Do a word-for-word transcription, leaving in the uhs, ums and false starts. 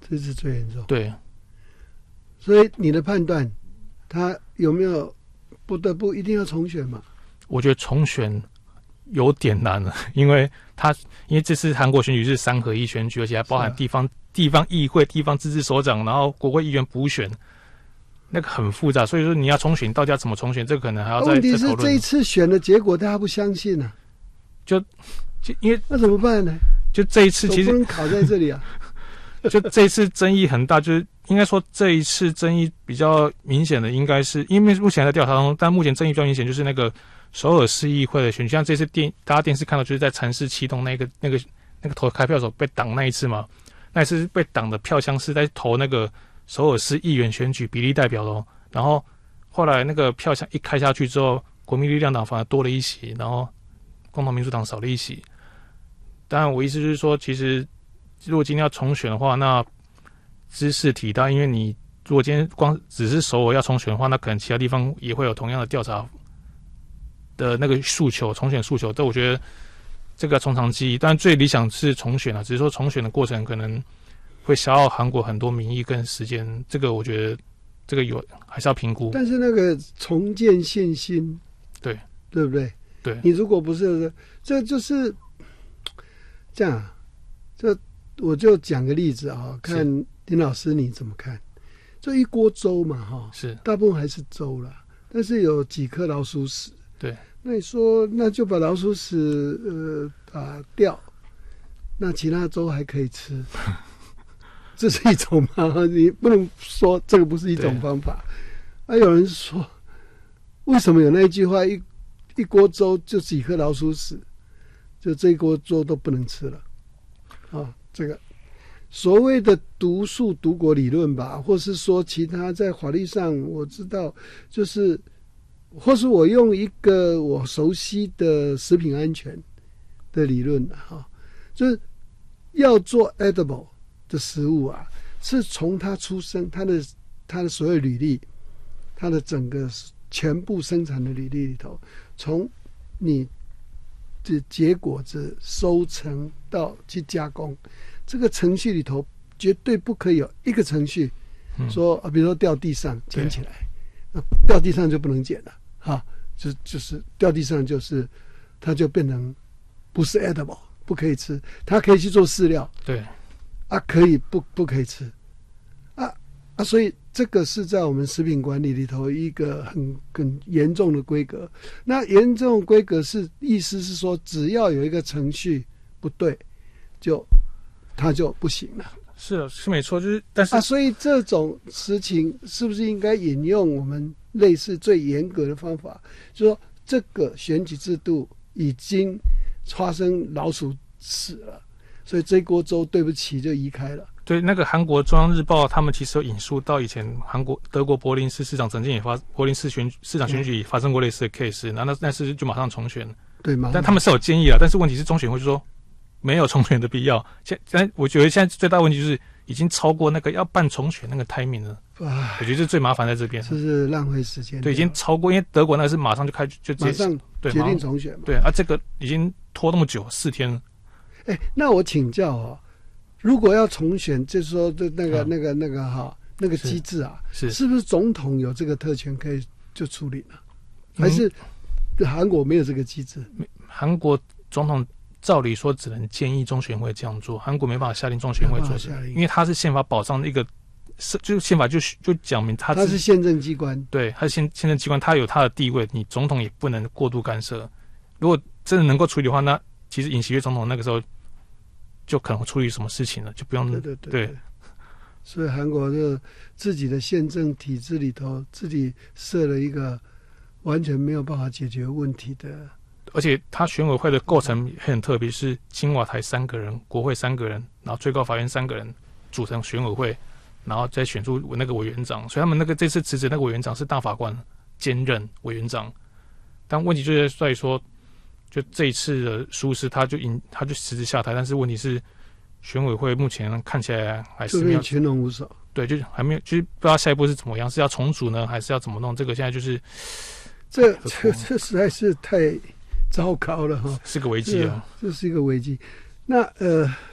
这次最严重。 对， 所以你的判断，他有没有不得不一定要重选嘛？ 我觉得重选有点难了，因为他因为这次韩国选举是三合一选举，而且还包含地方、啊、地方议会、地方自治首长，然后国会议员补选，那个很复杂。所以说你要重选，到底要怎么重选，这个可能还要再、 啊、问题是再讨论。 这一次选的结果，大家不相信啊， 就就因为那怎么办呢？ 就这一次其实不能考在这里啊。 就这一次争议很大，就是应该说这一次争议比较明显的，应该是因为目前在调查中，但目前争议比较明显就是那个首尔市议会的选举，像这次电大家电视看到，就是在禅市启动那个那个那个投开票手被挡那一次嘛，那一次是被挡的票箱是在投那个首尔市议员选举比例代表的哦，然后后来那个票箱一开下去之后，国民力量党反而多了一席，然后共同民主党少了一席。当然，我意思就是说，其实如果今天要重选的话，那知识体大，因为你如果今天光只是首尔要重选的话，那可能其他地方也会有同样的调查的那个诉求，重选诉求。但我觉得这个从长计议，但最理想是重选啊，只是说重选的过程可能会消耗韩国很多民意跟时间，这个我觉得这个有还是要评估。 但是那个重建信心， 对对不对？ 对， 你如果不是，这就是这样，这我就讲个例子啊，看林老师你怎么看？这一锅粥嘛，哈， 是大部分还是粥啦，但是有几颗老鼠屎。 对， 那你说，那就把老鼠屎呃打掉，那其他粥还可以吃，这是一种吗？你不能说这个不是一种方法。啊，有人说，为什么有那一句话，一一锅粥就几颗老鼠屎，就这一锅粥都不能吃了？啊，这个所谓的毒树毒果理论吧，或是说其他在法律上我知道，就是或是我用一个我熟悉的食品安全的理论哈，就是要做 edible 的食物啊，是从它出生，它的它的所有履历，它的整个全部生产的履历里头，从你的结果子收成到去加工，这个程序里头绝对不可以有一个程序说啊，比如说掉地上捡起来，掉地上就不能捡了，哈，就就是掉地上就是它就变成不是 edible， 不可以吃，它可以去做饲料， 对， 啊，可以不不可以吃，啊啊，所以这个是在我们食品管理里头一个很很严重的规格。那严重规格是意思是说，只要有一个程序不对，就它就不行了。 是的，是没错，就是但是啊，所以这种事情是不是应该引用我们类似最严格的方法？就是说这个选举制度已经发生老鼠屎了，所以这锅粥对不起就移开了。 对，那个韩国中央日报他们其实有引述到以前韩国德国柏林市市长曾经也发柏林市选市长选举也发生过类似的 case， 然后那那次就马上重选。 对吗？ 但他们是有建议啦，但是问题是中选会就说没有重选的必要。现在我觉得现在最大问题就是已经超过那个要办重选那个 timing 了。我觉得这最麻烦在这边， 这是浪费时间。 对，已经超过，因为德国那个是马上就开就马上决定重选嘛。 对啊，这个已经拖那么久，四天了。 哎，那我请教哦，如果要重选，就是说的那个、嗯、那个那个哈那个机制啊， 是 是, 是不是总统有这个特权可以就处理了？还是韩国没有这个机制？ 韩国总统照理说只能建议中选会这样做，韩国没办法下令中选会做这个，因为它是宪法保障的一个，就是宪法就就讲明它它是宪政机关， 对，它是宪宪政机关，它有它的地位，你总统也不能过度干涉。如果真的能够处理的话，那其实尹锡悦总统那个时候就可能处理什么事情了，就不用对对 对, 对, 对。所以韩国就自己的宪政体制里头，自己设了一个完全没有办法解决问题的。 而且他选委会的构成很特别，是青瓦台三个人，国会三个人，然后最高法院三个人组成选委会，然后再选出那个委员长。所以他们那个这次辞职那个委员长是大法官兼任委员长。但问题就是在于说，就这一次的疏失，他就引他就辞职下台。但是问题是，选委会目前看起来还是没有群龙无首。 对，就是还没有，就是不知道下一步是怎么样，是要重组呢，还是要怎么弄？这个现在就是这这这实在是太糟糕了哈， 是个危机啊， 这是一个危机。那呃，